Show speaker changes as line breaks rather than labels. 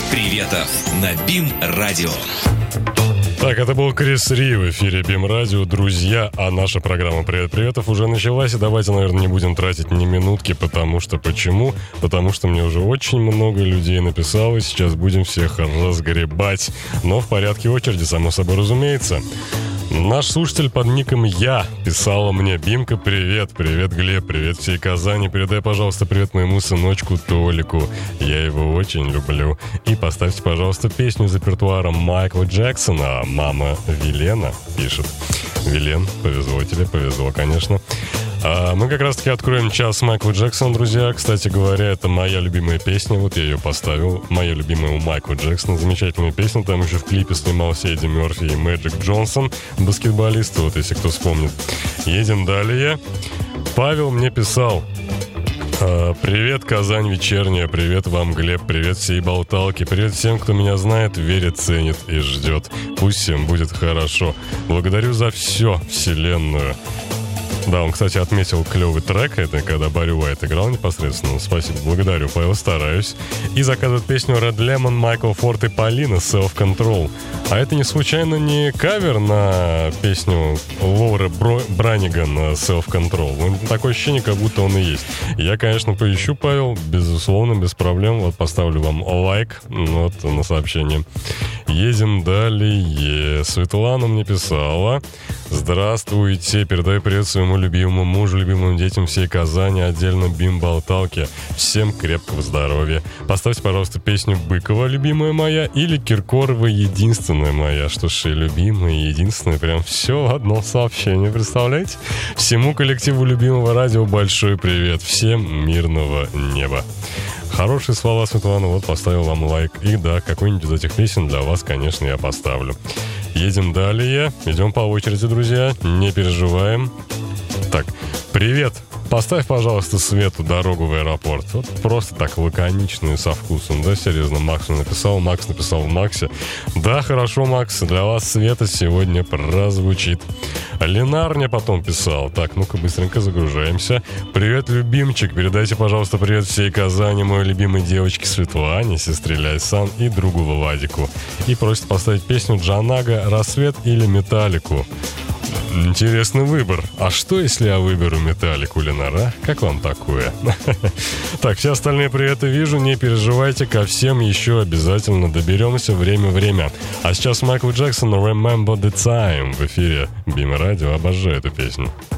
приветов на БИМ-радио.
Так, это был Крис Ри в эфире БИМ-радио. Друзья, а наша программа «Привет-приветов» уже началась. И давайте, наверное, не будем тратить ни минутки, потому что... Почему? Потому что мне уже очень много людей написало, и сейчас будем всех разгребать. Но в порядке очереди, само собой разумеется. Наш слушатель под ником Я писала мне: «Бимка, привет, привет, Глеб, привет всей Казани, передай, пожалуйста, привет моему сыночку Толику, я его очень люблю. И поставьте, пожалуйста, песню из репертуара Майкла Джексона. Мама Вилена пишет». Вилен, повезло тебе, повезло, конечно. Мы как раз-таки откроем час Майкла Джексона, друзья. Кстати говоря, это моя любимая песня, вот я ее поставил. Моя любимая у Майкла Джексона, замечательная песня. Там еще в клипе снимался Эдди Мерфи и Мэджик Джонсон, баскетболисты, вот если кто вспомнит. Едем далее. Павел мне писал: «Привет, Казань вечерняя, привет вам, Глеб, привет всей болталке, привет всем, кто меня знает, верит, ценит и ждет. Пусть всем будет хорошо. Благодарю за все, вселенную». Да, он, кстати, отметил клевый трек, это когда Барри Уайт играл непосредственно. Спасибо, благодарю, Павел, стараюсь. И заказывает песню Red Lemon, Майкл Форд и Полина, Self Control. А это не случайно не кавер на песню Лоры Браниган Self Control. Такое ощущение, как будто он и есть. Я, конечно, поищу, Павел, безусловно, без проблем. Вот поставлю вам лайк вот на сообщение. Едем далее. Светлана мне писала: «Здравствуйте, передаю привет своему любимому мужу, любимым детям всей Казани, отдельно БИМ-болталке. Всем крепкого здоровья. Поставьте, пожалуйста, песню Быкова «Любимая моя» или Киркорова «Единственная моя». Что ж, и любимая, и единственная, прям все в одно сообщение, представляете? Всему коллективу любимого радио большой привет. Всем мирного неба». Хорошие слова, Светлана, вот поставил вам лайк. И да, какой-нибудь из этих песен для вас, конечно, я поставлю. Едем далее. Идем по очереди, друзья. Не переживаем. Так, привет. Поставь, пожалуйста, Свету «Дорогу в аэропорт». Вот просто так лаконично и со вкусом, да, серьезно. Макс написал в Максе. Да, хорошо, Макс, для вас Света сегодня прозвучит. Ленар мне потом писал. Так, ну-ка, быстренько загружаемся. «Привет, любимчик, передайте, пожалуйста, привет всей Казани, моей любимой девочке Светлане, сестре Ляйсан и другу Владику». И просит поставить песню Джанага «Рассвет» или «Металлику». Интересный выбор. А что, если я выберу «Металлику», Ленара? Как вам такое? Так, все остальные приветы вижу, не переживайте, ко всем еще обязательно доберемся время. А сейчас Майкл Джексон «Remember the Time» в эфире БИМ-радио. Обожаю эту песню.